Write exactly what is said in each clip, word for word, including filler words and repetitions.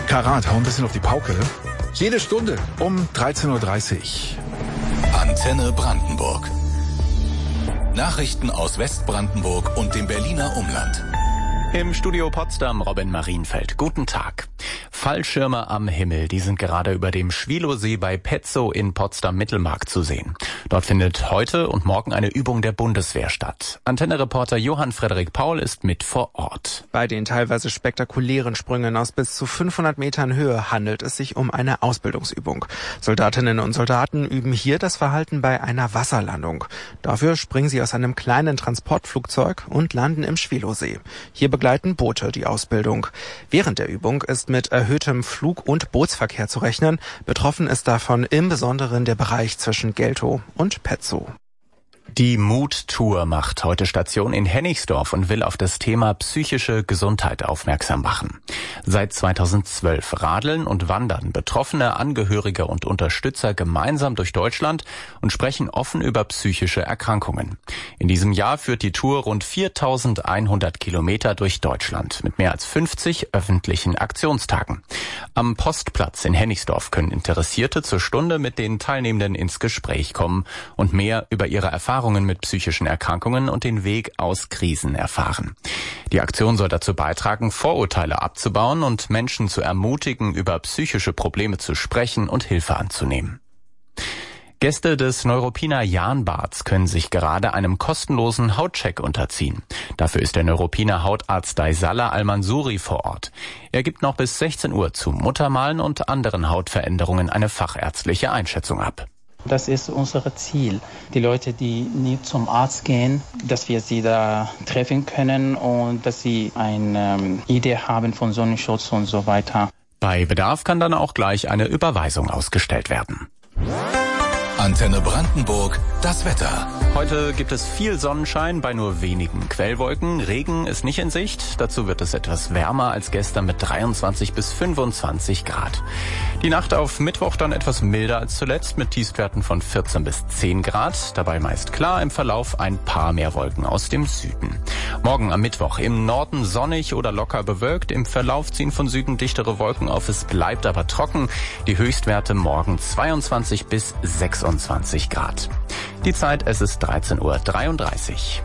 Karat, hau ein bisschen auf die Pauke. Jede Stunde um dreizehn Uhr dreißig. Antenne Brandenburg. Nachrichten aus Westbrandenburg und dem Berliner Umland. Im Studio Potsdam Robin Marienfeld. Guten Tag. Fallschirme am Himmel, die sind gerade über dem Schwilowsee bei Petzow in Potsdam-Mittelmark zu sehen. Dort findet heute und morgen eine Übung der Bundeswehr statt. Antenne-Reporter Johann Frederik Paul ist mit vor Ort. Bei den teilweise spektakulären Sprüngen aus bis zu fünfhundert Metern Höhe handelt es sich um eine Ausbildungsübung. Soldatinnen und Soldaten üben hier das Verhalten bei einer Wasserlandung. Dafür springen sie aus einem kleinen Transportflugzeug und landen im Schwilowsee. Hier begleiten Boote die Ausbildung. Während der Übung ist mit erhöhtem Flug- und Bootsverkehr zu rechnen. Betroffen ist davon im Besonderen der Bereich zwischen Geltow und Petzow. Die Mut-Tour macht heute Station in Hennigsdorf und will auf das Thema psychische Gesundheit aufmerksam machen. Seit zweitausendzwölf radeln und wandern Betroffene, Angehörige und Unterstützer gemeinsam durch Deutschland und sprechen offen über psychische Erkrankungen. In diesem Jahr führt die Tour rund viertausendeinhundert Kilometer durch Deutschland mit mehr als fünfzig öffentlichen Aktionstagen. Am Postplatz in Hennigsdorf können Interessierte zur Stunde mit den Teilnehmenden ins Gespräch kommen und mehr über ihre Erfahrungen mit psychischen Erkrankungen und den Weg aus Krisen erfahren. Die Aktion soll dazu beitragen, Vorurteile abzubauen und Menschen zu ermutigen, über psychische Probleme zu sprechen und Hilfe anzunehmen. Gäste des Neuruppiner Jahnbads können sich gerade einem kostenlosen Hautcheck unterziehen. Dafür ist der Neuruppiner Hautarzt Daisala Al-Mansouri vor Ort. Er gibt noch bis sechzehn Uhr zu Muttermalen und anderen Hautveränderungen eine fachärztliche Einschätzung ab. Das ist unser Ziel. Die Leute, die nie zum Arzt gehen, dass wir sie da treffen können und dass sie eine ähm, Idee haben von Sonnenschutz und so weiter. Bei Bedarf kann dann auch gleich eine Überweisung ausgestellt werden. Antenne Brandenburg, das Wetter. Heute gibt es viel Sonnenschein bei nur wenigen Quellwolken. Regen ist nicht in Sicht. Dazu wird es etwas wärmer als gestern mit dreiundzwanzig bis fünfundzwanzig Grad. Die Nacht auf Mittwoch dann etwas milder als zuletzt mit Tiefstwerten von vierzehn bis zehn Grad. Dabei meist klar, im Verlauf ein paar mehr Wolken aus dem Süden. Morgen am Mittwoch im Norden sonnig oder locker bewölkt. Im Verlauf ziehen von Süden dichtere Wolken auf. Es bleibt aber trocken. Die Höchstwerte morgen zweiundzwanzig bis sechsundzwanzig Grad. Die Zeit, es ist dreizehn Uhr dreiunddreißig.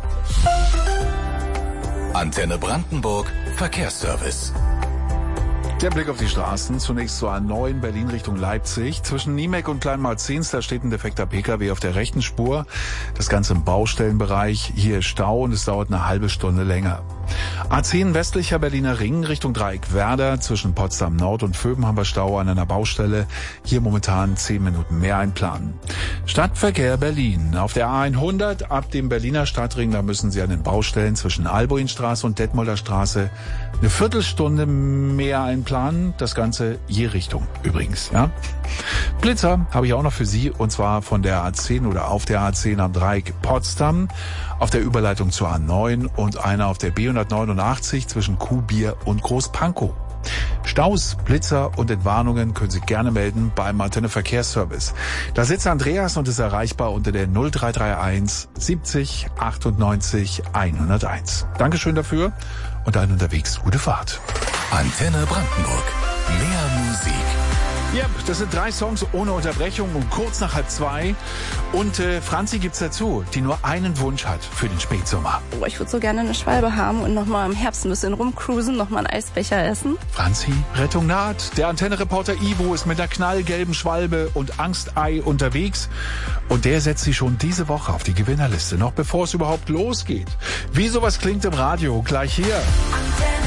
Antenne Brandenburg, Verkehrsservice. Der Blick auf die Straßen. Zunächst zur A neun Berlin Richtung Leipzig. Zwischen Niemek und Kleinmalzins, da steht ein defekter Pkw auf der rechten Spur. Das Ganze im Baustellenbereich. Hier ist Stau und es dauert eine halbe Stunde länger. A zehn westlicher Berliner Ring Richtung Dreieck Werder. Zwischen Potsdam Nord und Vöben haben wir Stau an einer Baustelle. Hier momentan zehn Minuten mehr einplanen. Stadtverkehr Berlin. Auf der A hundert ab dem Berliner Stadtring, da müssen Sie an den Baustellen zwischen Albuinstraße und Detmolder Straße eine Viertelstunde mehr einplanen. Das Ganze je Richtung übrigens, ja. Blitzer habe ich auch noch für Sie, und zwar von der A zehn oder auf der A zehn am Dreieck Potsdam, auf der Überleitung zur A neun und einer auf der B hundertneunundachtzig zwischen Kuhbier und Großpankow. Staus, Blitzer und Entwarnungen können Sie gerne melden beim Antenne Verkehrsservice. Da sitzt Andreas und ist erreichbar unter der null drei drei eins siebzig achtundneunzig hunderteins. Dankeschön dafür und dann unterwegs gute Fahrt. Antenne Brandenburg. Mehr Musik. Ja, das sind drei Songs ohne Unterbrechung um kurz nach halb zwei. Und äh, Franzi gibt's dazu, die nur einen Wunsch hat für den Spätsommer. Oh, ich würde so gerne eine Schwalbe haben und nochmal im Herbst ein bisschen rumcruisen, nochmal einen Eisbecher essen. Franzi, Rettung naht. Der Antenne-Reporter Ivo ist mit einer knallgelben Schwalbe und Angstei unterwegs. Und der setzt sich schon diese Woche auf die Gewinnerliste, noch bevor es überhaupt losgeht. Wie sowas klingt im Radio, gleich hier.